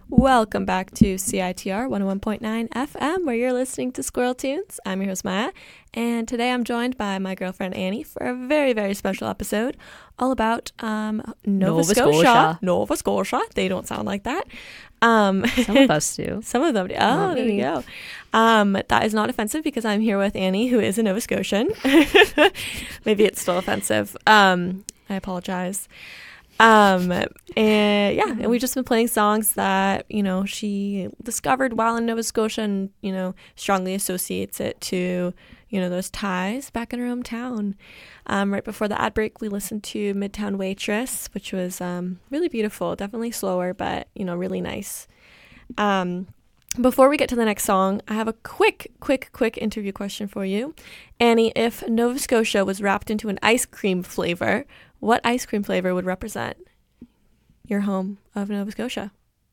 Welcome back to CITR 101.9 FM, where you're listening to Squirrel Tunes. I'm your host, Maya, and today I'm joined by my girlfriend, Annie, for a very, very special episode all about Nova Scotia. Nova Scotia. They don't sound like that. Some of us do. Some of them do. Oh, there you go. That is not offensive because I'm here with Annie, who is a Nova Scotian. Maybe it's still offensive. I apologize. And we've just been playing songs that, she discovered while in Nova Scotia and, strongly associates it to, those ties back in her hometown. Right before the ad break, we listened to Midtown Waitress, which was really beautiful, definitely slower, but, really nice. Before we get to the next song, I have a quick interview question for you. Annie, if Nova Scotia was wrapped into an ice cream flavor, what ice cream flavor would represent your home of Nova Scotia?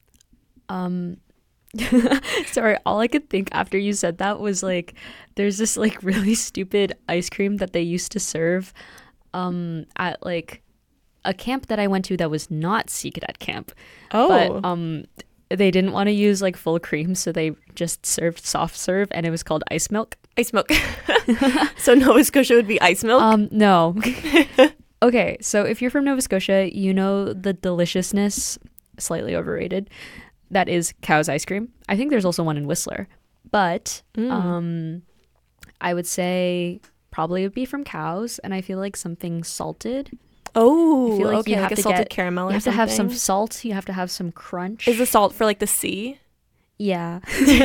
Sorry, all I could think after you said that was there's this really stupid ice cream that they used to serve at a camp that I went to that was not Sea Cadet camp. Oh. But they didn't want to use full cream, so they just served soft serve, and it was called ice milk. Ice milk. So Nova Scotia would be ice milk? No. Okay, so if you're from Nova Scotia, you know the deliciousness, slightly overrated, that is Cow's ice cream. I think there's also one in Whistler. But I would say probably it would be from Cow's, and I feel like something salted. Oh, I feel okay, you like have a salted caramel or You have something. to have some salt. You have to have some crunch. Is the salt for the sea? Yeah.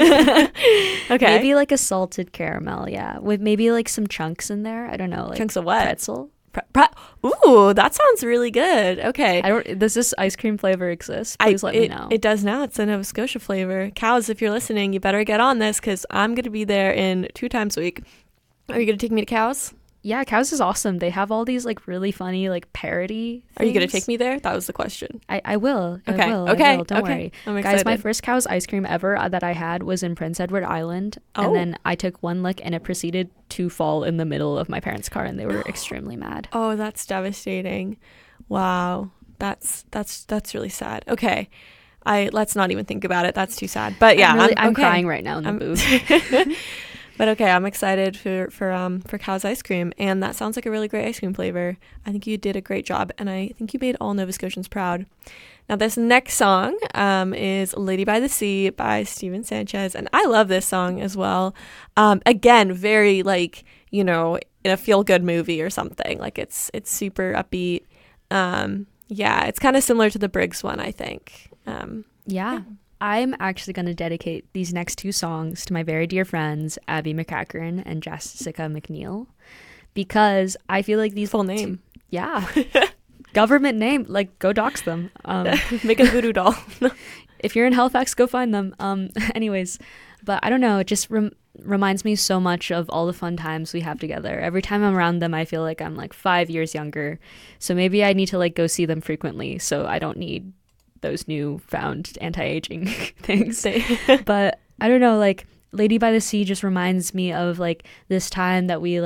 Okay. Maybe a salted caramel, yeah. With maybe some chunks in there. I don't know. Chunks of what? Pretzel. Ooh, that sounds really good. Okay. Does this ice cream flavor exist? Please let me know. It does now. It's a Nova Scotia flavor. Cows, if you're listening, you better get on this because I'm going to be there in 2 times a week. Are you going to take me to Cows? Yeah, Cows is awesome. They have all these really funny parody things. Are you going to take me there? That was the question. I will. Okay. I will. Okay. Don't worry. I'm excited. Guys, my first Cows ice cream ever that I had was in Prince Edward Island. Oh. And then I took one lick and it proceeded to fall in the middle of my parents' car and they were extremely mad. Oh, that's devastating. Wow. That's really sad. Okay. Let's not even think about it. That's too sad. But yeah, I'm okay. crying right now in the booth. But okay, I'm excited for Cow's ice cream, and that sounds like a really great ice cream flavor. I think you did a great job, and I think you made all Nova Scotians proud. Now, this next song is Lady by the Sea by Steven Sanchez, and I love this song as well. Again, very in a feel-good movie or something. It's super upbeat. Yeah, it's kind of similar to the Briggs one, I think. Yeah. I'm actually going to dedicate these next 2 songs to my very dear friends, Abby McCackern and Jessica McNeil, because I feel like these... Full name. Yeah. Government name. Go dox them. Make a voodoo doll. If you're in Halifax, go find them. Anyways, but I don't know. It just reminds me so much of all the fun times we have together. Every time I'm around them, I feel like I'm 5 years younger. So maybe I need to go see them frequently so I don't need those newfound anti-aging things. But I don't know, Lady by the Sea just reminds me of this time that we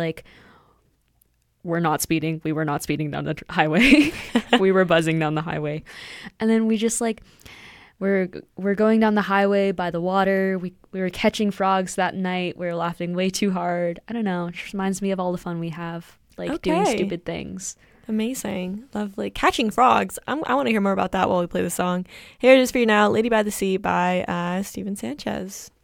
were not speeding. We were not speeding down the highway. We were buzzing down the highway. And then we just we're going down the highway by the water. We were catching frogs that night. We were laughing way too hard. I don't know. It just reminds me of all the fun we have doing stupid things. Amazing. Lovely. Catching frogs. I want to hear more about that while we play the song. Here it is for you now, Lady by the Sea by Steven Sanchez.